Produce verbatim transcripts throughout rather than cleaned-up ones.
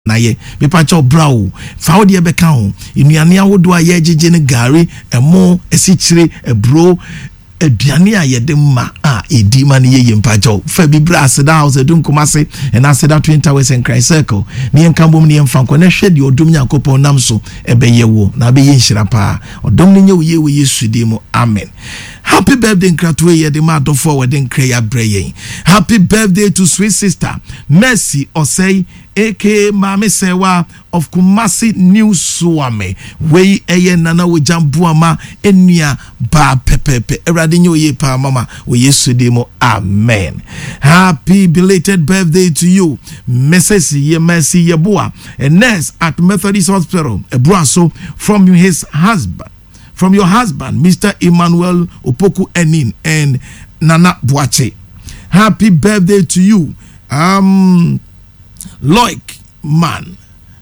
na ye me pacho brawo fa wo de be ka ho inuane awodo aye jeje ne gari emo esichire ebro aduane a yede ma a edi ma ne ye mpacho fa bi bra aseda house edun komase and aseda twenty hours and Christ circle ne enkambo ne emfa nko na hwe de odom yakopon nam so ebe ye wo na be ye nhira pa odom ne nye wo ye wo Yesu de mo amen. Happy birthday nkratwe ye de ma do forward en kra brayen. Happy birthday to sweet sister Mercy Osei aka Mame Sewa of Kumasi New Swame we eye nana wo jambuama enua ba pepepe erade nyo ye pa mama wo Yesu de mo amen. Happy belated birthday to you Missus Ye Mercy Yeboa a nurse at Methodist Hospital Ebuaso from his husband from your husband Mister Emmanuel Opoku Enin and Nana Boache. Happy birthday to you um Loic man,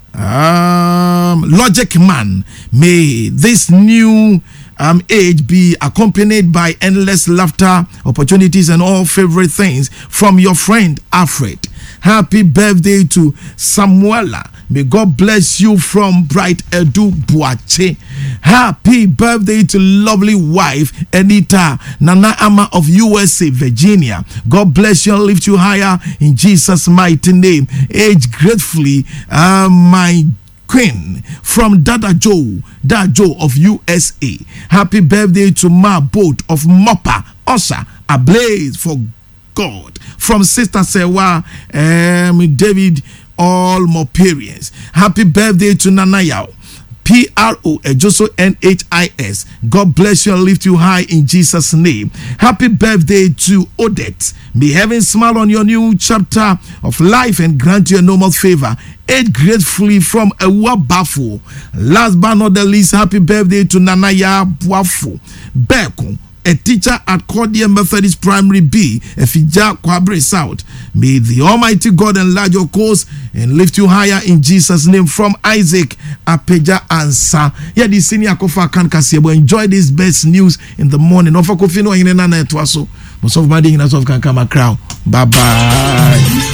um, Logic man. May this new um, age be accompanied by endless laughter, opportunities, and all favorite things from your friend Alfred. Happy birthday to Samuela. May God bless you from Bright Edu Boache. Happy birthday to lovely wife Anita Nana Ama of U S A, Virginia. God bless you and lift you higher in Jesus' mighty name. Age gratefully, uh, my Queen from Dada Joe, Dada Joe of U S A. Happy birthday to Ma Boat of Mopa, Osha, Ablaze for God. From Sister Sewa, um, David, all more parents. Happy birthday to Nanayao. P R O Ejoso N H I S. God bless you and lift you high in Jesus' name. Happy birthday to Odette. May heaven smile on your new chapter of life and grant you a normal favor. Age gratefully from Ewa Bafo. Last but not the least, happy birthday to Nanaya Buafo. Beko, a teacher at Cordia Methodist Primary B, Efija Kwabre South. May the Almighty God enlarge your cause and lift you higher in Jesus' name. From Isaac Apeja Ansa. Yeah, the senior Kofa can Kasiebo. Enjoy this best news in the morning. Ofa Kofi no hinena na etwaso. Most of my ding of can come a crowd. Bye bye.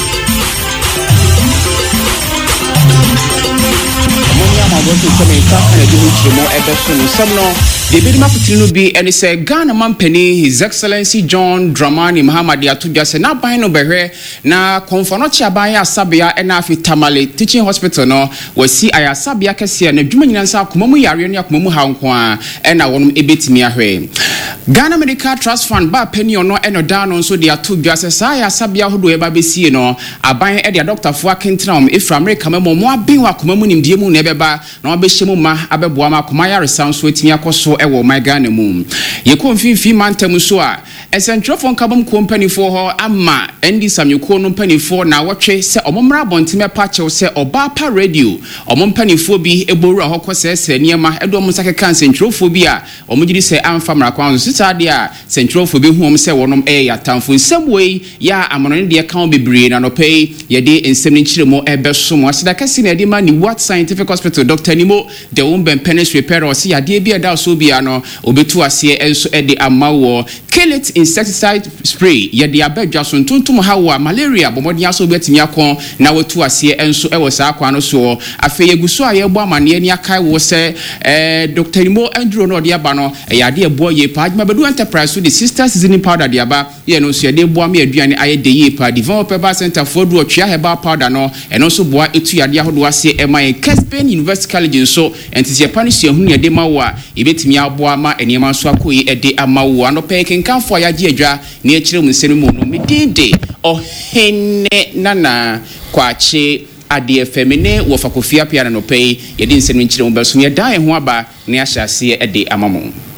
The Bidima Putinu be and say Ghana Mampeni, His Excellency John Dramani Muhammad Yatuja se na ban no behe na konfonochi abaya sabia and afi Tamale Teaching Hospital no we see aya sabia kese na dwuma nyinansa akomamu yare ne akomamu ha nko a e na wonum ebetimi ahwe Ghana Medical Trust Fund ba penny ono eno da no so de atudwa se sa aya sabia hodo e ba besie no aban e de doctor fo akentenam efra America memo mo abin wa akomamu nimdie mu na ebeba na obehye ma abeboa ma akoma yare sanso etimi akoso ewo my Ghana mum ye ko mfimfi mantem so a essential for kabam company for ho ama endi samyuko no mpani for na wotwe se omomra bontime pache se Obapa radio omompani for bi eboru ahokọ se se niema edo mo sakeka essential for bi a omugiri se amfa mra kwan so sitade a essential for bi hu se wonom e ya tamfo nsebwe ya amono de kan bebre na no pay ye de ensem ni chiremo ebeso mo asida kase na de ma ni what scientific hospital Doctor Nimo de womben penis repair o se ya de bi da so bi no obetu ase enso e de amawo Kellet insecticide spray ye de abadwa so ntontom hawa malaria bomodi aso betimi akon na watu ase enso e wo sa akwa no so afa yeguso aye bo amane ani akai wo se eh Doctor Nimo Andrew no de aba no e ya de ebo ye pa adma bedu enterprise so the sister seasoning powder de aba ye no so ye de bo am aduane aye de ye pa developer center for do otwa herbal powder no e no so boa etu ya de ahodo ase e man Kespen University College so entise panisu ehunu ye de mawo a ebetimi abo ama eniema so akoyi e de amawo anope kenkanfo ya ji adwa na ekire mu nsenu mu no medinde ohene nana kwache ade femine wo fakofia pia na no pay ye de nsenu nkire mu beso ye dan ho aba na ya hyase e de amamo.